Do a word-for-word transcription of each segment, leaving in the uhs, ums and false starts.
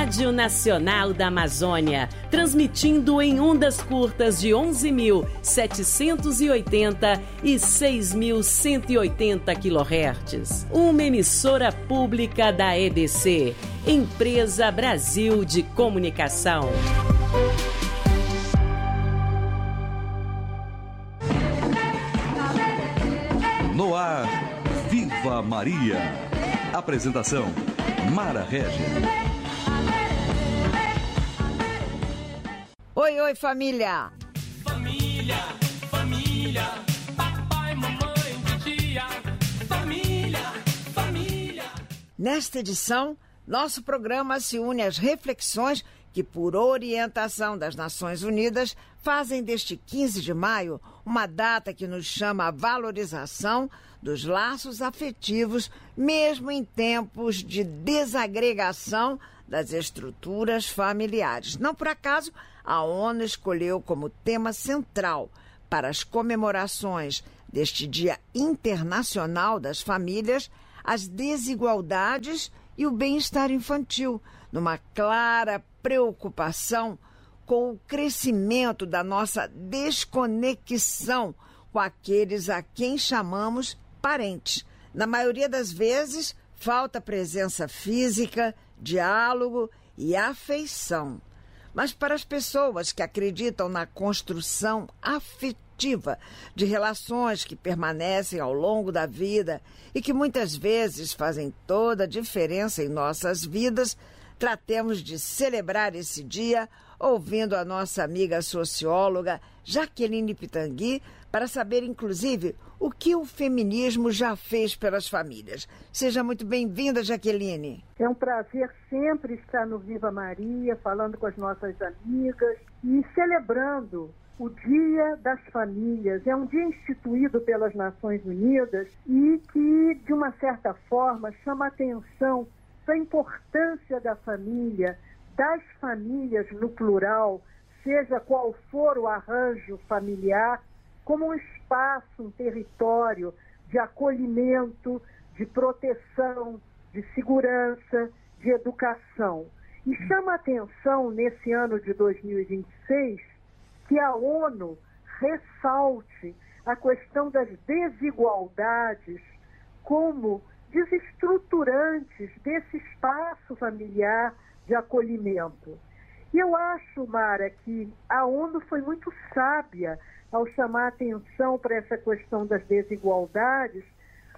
Rádio Nacional da Amazônia, transmitindo em ondas curtas de onze mil setecentos e oitenta e seis mil cento e oitenta quilohertz. Uma emissora pública da E B C, Empresa Brasil de Comunicação. No ar, Viva Maria. Apresentação, Mara Regis. Oi, oi, família! Família, família, papai, mamãe, tia, família, família. Nesta edição, nosso programa se une às reflexões que, por orientação das Nações Unidas, fazem deste quinze de maio uma data que nos chama à valorização dos laços afetivos, mesmo em tempos de desagregação das estruturas familiares. Não por acaso, a ONU escolheu como tema central para as comemorações deste Dia Internacional das Famílias as desigualdades e o bem-estar infantil, numa clara preocupação com o crescimento da nossa desconexão com aqueles a quem chamamos parentes. Na maioria das vezes, falta presença física, diálogo e afeição. Mas para as pessoas que acreditam na construção afetiva de relações que permanecem ao longo da vida e que muitas vezes fazem toda a diferença em nossas vidas, tratemos de celebrar esse dia ouvindo a nossa amiga socióloga Jaqueline Pitangui para saber, inclusive, o que o feminismo já fez pelas famílias. Seja muito bem-vinda, Jaqueline. É um prazer sempre estar no Viva Maria, falando com as nossas amigas e celebrando o Dia das Famílias. É um dia instituído pelas Nações Unidas e que, de uma certa forma, chama a atenção da importância da família, das famílias no plural, seja qual for o arranjo familiar, como um espaço, um território de acolhimento, de proteção, de segurança, de educação. E chama a atenção, nesse ano de dois mil e vinte e seis, que a ONU ressalte a questão das desigualdades como desestruturantes desse espaço familiar de acolhimento. E eu acho, Mara, que a ONU foi muito sábia ao chamar a atenção para essa questão das desigualdades,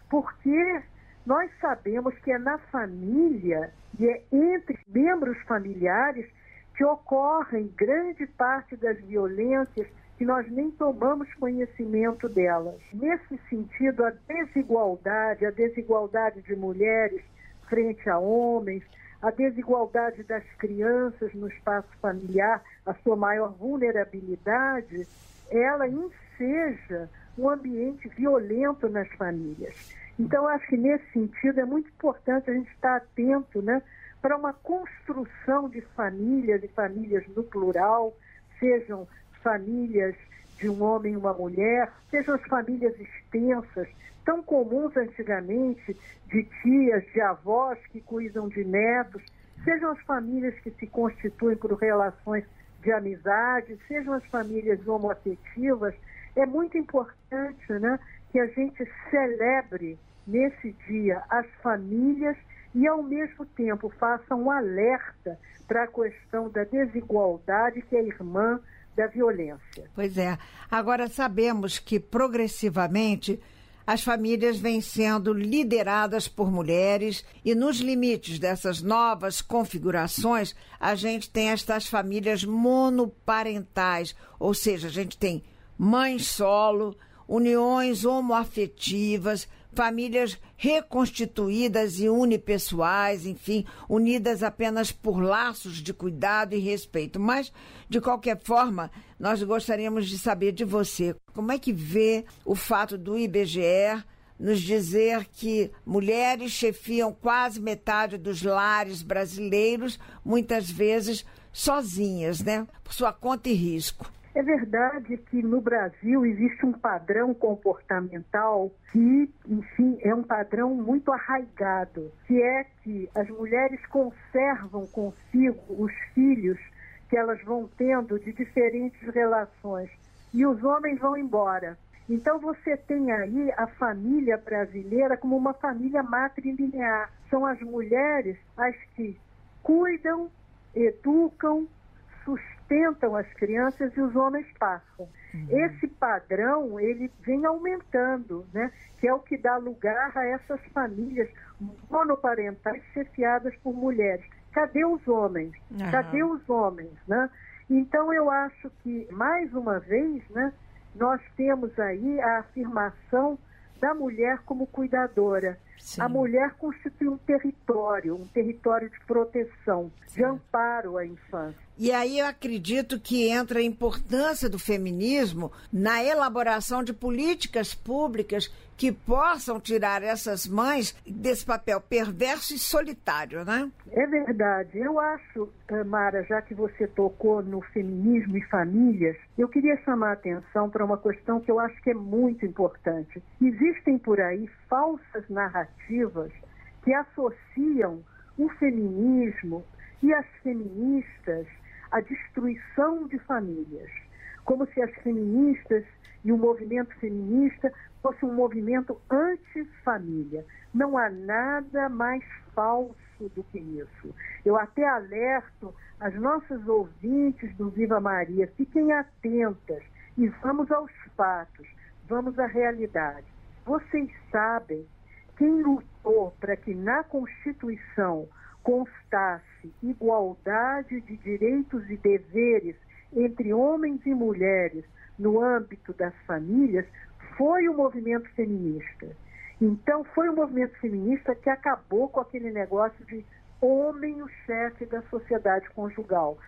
porque nós sabemos que é na família e é entre membros familiares que ocorrem grande parte das violências que nós nem tomamos conhecimento delas. Nesse sentido, a desigualdade, a desigualdade de mulheres frente a homens, a desigualdade das crianças no espaço familiar, a sua maior vulnerabilidade, ela enseja um ambiente violento nas famílias. Então, acho que nesse sentido é muito importante a gente estar atento, né, para uma construção de famílias e famílias no plural, sejam famílias de um homem e uma mulher, sejam as famílias extensas, tão comuns antigamente, de tias, de avós que cuidam de netos, sejam as famílias que se constituem por relações de amizade, sejam as famílias homoafetivas. É muito importante, né, que a gente celebre nesse dia as famílias e, ao mesmo tempo, faça um alerta para a questão da desigualdade, que é irmã da violência. Pois é. Agora sabemos que, progressivamente, as famílias vêm sendo lideradas por mulheres e, nos limites dessas novas configurações, a gente tem estas famílias monoparentais, ou seja, a gente tem mãe solo, uniões homoafetivas, famílias reconstituídas e unipessoais, enfim, unidas apenas por laços de cuidado e respeito. Mas, de qualquer forma, nós gostaríamos de saber de você, como é que vê o fato do I B G E nos dizer que mulheres chefiam quase metade dos lares brasileiros, muitas vezes sozinhas, né, por sua conta e risco. É verdade que no Brasil existe um padrão comportamental que, enfim, é um padrão muito arraigado, que é que as mulheres conservam consigo os filhos que elas vão tendo de diferentes relações e os homens vão embora. Então você tem aí a família brasileira como uma família matrilinear. São as mulheres as que cuidam, educam, sustentam as crianças e os homens passam. Uhum. Esse padrão, ele vem aumentando, né? Que é o que dá lugar a essas famílias monoparentais chefiadas por mulheres. Cadê os homens? Uhum. Cadê os homens, né? Então eu acho que, mais uma vez, né, nós temos aí a afirmação da mulher como cuidadora. Sim. A mulher constitui um território, um território de proteção, Sim. de amparo à infância. E aí eu acredito que entra a importância do feminismo na elaboração de políticas públicas que possam tirar essas mães desse papel perverso e solitário, né? É verdade. Eu acho, Mara, já que você tocou no feminismo e famílias, eu queria chamar a atenção para uma questão que eu acho que é muito importante. Existem por aí falsas narrativas que associam o feminismo e as feministas à destruição de famílias, como se as feministas e o movimento feminista fosse um movimento anti-família. Não há nada mais falso do que isso. Eu até alerto as nossas ouvintes do Viva Maria, fiquem atentas e vamos aos fatos, vamos à realidade. Vocês sabem quem lutou para que na Constituição constasse igualdade de direitos e deveres entre homens e mulheres no âmbito das famílias? Foi o movimento feminista. Então, foi o movimento feminista que acabou com aquele negócio de homem o chefe da sociedade conjugal.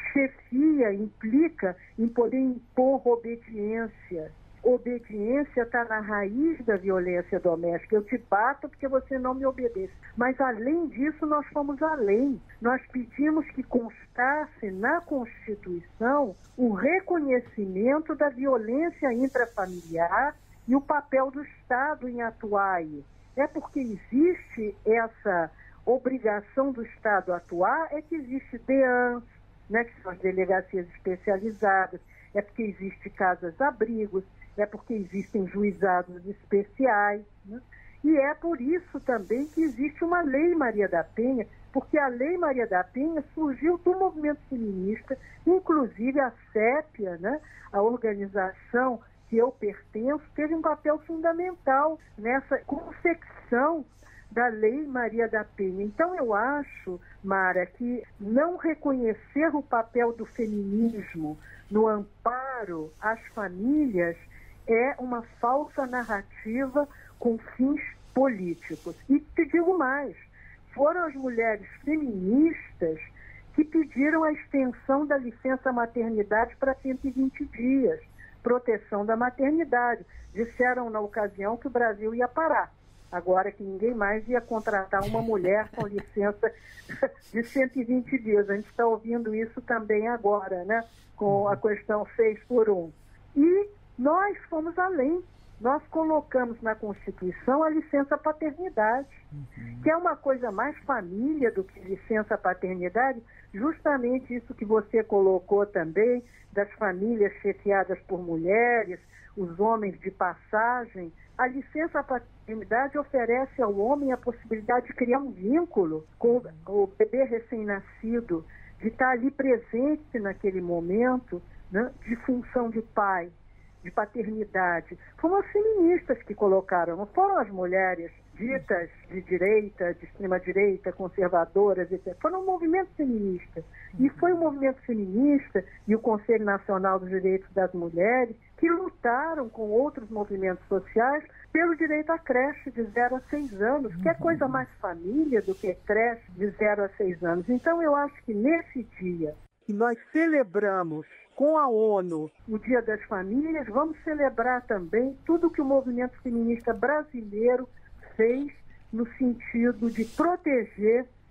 Chefia implica em poder impor obediência. Obediência está na raiz da violência doméstica. Eu te bato porque você não me obedece. Mas, além disso, nós fomos além. Nós pedimos que constasse na Constituição o reconhecimento da violência intrafamiliar e o papel do Estado em atuar aí. É porque existe essa obrigação do Estado atuar, é que existe D E A N, né, que são as delegacias especializadas, é porque existe casas-abrigos, é porque existem juizados especiais, né? E é por isso também que existe uma Lei Maria da Penha, porque a Lei Maria da Penha surgiu do movimento feminista, inclusive a SEPIA, né, a organização que eu pertenço, teve um papel fundamental nessa confecção da Lei Maria da Penha. Então eu acho, Mara, que não reconhecer o papel do feminismo no amparo às famílias é uma falsa narrativa com fins políticos. E te digo mais, foram as mulheres feministas que pediram a extensão da licença maternidade para cento e vinte dias, proteção da maternidade. Disseram na ocasião que o Brasil ia parar, agora que ninguém mais ia contratar uma mulher com licença de cento e vinte dias. A gente está ouvindo isso também agora, né, com a questão seis por um. E nós fomos além. Nós colocamos na Constituição a licença paternidade, uhum. que é uma coisa mais família do que licença paternidade, justamente isso que você colocou também, das famílias chefiadas por mulheres, os homens de passagem. A licença paternidade oferece ao homem a possibilidade de criar um vínculo com o bebê recém-nascido, de estar ali presente naquele momento, né, de função de pai, de paternidade. Foram as feministas que colocaram, não foram as mulheres ditas de direita, de extrema-direita, conservadoras, etcétera. Foram um movimento feminista. E foi o movimento feminista e o Conselho Nacional dos Direitos das Mulheres que lutaram com outros movimentos sociais pelo direito à creche de zero a seis anos, que é coisa mais família do que creche de zero a seis anos. Então eu acho que nesse dia que nós celebramos com a ONU o Dia das Famílias, vamos celebrar também tudo que o movimento feminista brasileiro fez no sentido de proteger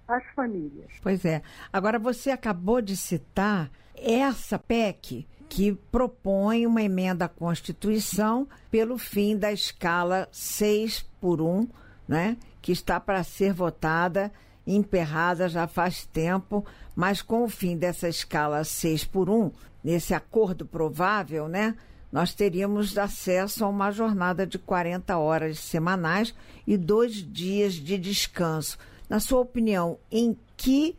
as famílias. Pois é. Agora, você acabou de citar essa P E C que propõe uma emenda à Constituição pelo fim da escala seis por um, né, que está para ser votada e emperrada já faz tempo, mas com o fim dessa escala seis por um, nesse acordo provável, né, nós teríamos acesso a uma jornada de quarenta horas semanais e dois dias de descanso. Na sua opinião, em que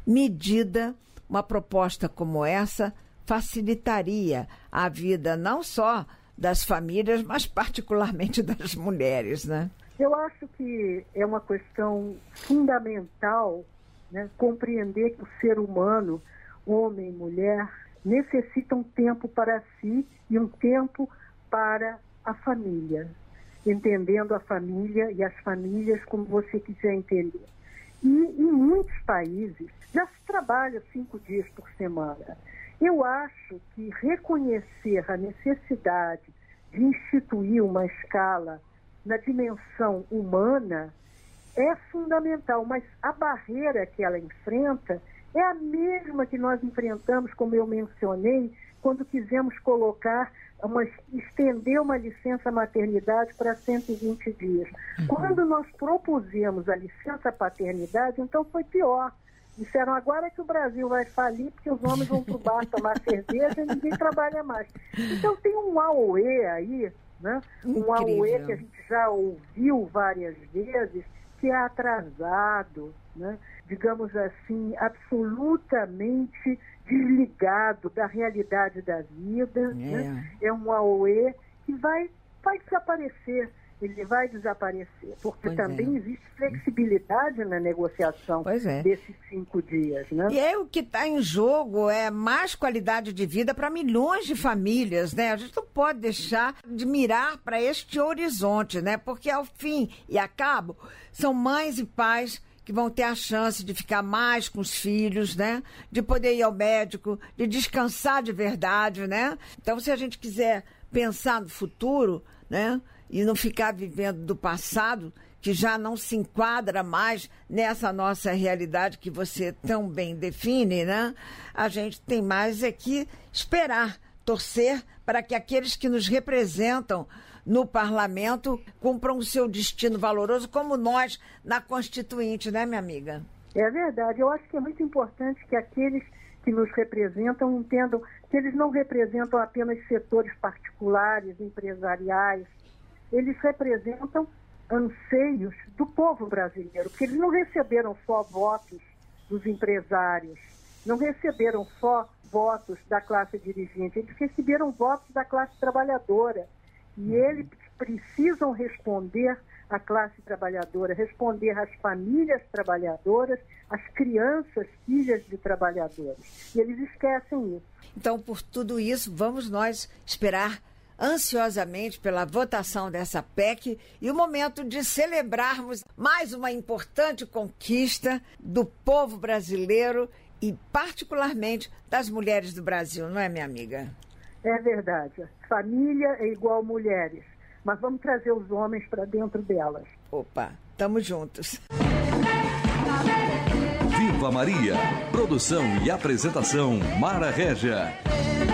medida uma proposta como essa facilitaria a vida não só das famílias, mas particularmente das mulheres, né? Eu acho que é uma questão fundamental, né, compreender que o ser humano, homem e mulher, necessitam tempo para si e um tempo para a família, entendendo a família e as famílias como você quiser entender. E em muitos países já se trabalha cinco dias por semana. Eu acho que reconhecer a necessidade de instituir uma escala na dimensão humana é fundamental, mas a barreira que ela enfrenta é a mesma que nós enfrentamos, como eu mencionei, quando quisemos colocar, uma, estender uma licença maternidade para cento e vinte dias. Uhum. Quando nós propusemos a licença paternidade, então foi pior. Disseram agora que o Brasil vai falir porque os homens vão para o bar tomar cerveja e ninguém trabalha mais. Então tem um A O E aí, né? Um A O E que a gente já ouviu várias vezes, que é atrasado, né? Digamos assim, absolutamente desligado da realidade da vida. É, né? É um A O E que vai, vai desaparecer. Ele vai desaparecer, porque pois também é. existe flexibilidade na negociação é. desses cinco dias, né? E é o que está em jogo, é mais qualidade de vida para milhões de famílias, né? A gente não pode deixar de mirar para este horizonte, né? Porque ao fim e a cabo, são mães e pais que vão ter a chance de ficar mais com os filhos, né? De poder ir ao médico, de descansar de verdade, né? Então, se a gente quiser pensar no futuro, né? E não ficar vivendo do passado, que já não se enquadra mais nessa nossa realidade que você tão bem define, né? A gente tem mais é que esperar, torcer para que aqueles que nos representam no parlamento cumpram o seu destino valoroso, como nós na Constituinte, né, minha amiga? É verdade. Eu acho que é muito importante que aqueles que nos representam entendam que eles não representam apenas setores particulares, empresariais. Eles representam anseios do povo brasileiro, porque eles não receberam só votos dos empresários, não receberam só votos da classe dirigente, eles receberam votos da classe trabalhadora. E eles precisam responder à classe trabalhadora, responder às famílias trabalhadoras, às crianças, filhas de trabalhadores. E eles esquecem isso. Então, por tudo isso, vamos nós esperar ansiosamente pela votação dessa P E C e o momento de celebrarmos mais uma importante conquista do povo brasileiro e particularmente das mulheres do Brasil, não é, minha amiga? É verdade. Família é igual mulheres, mas vamos trazer os homens para dentro delas. Opa, estamos juntos. Viva Maria! Produção e apresentação Mara Régia.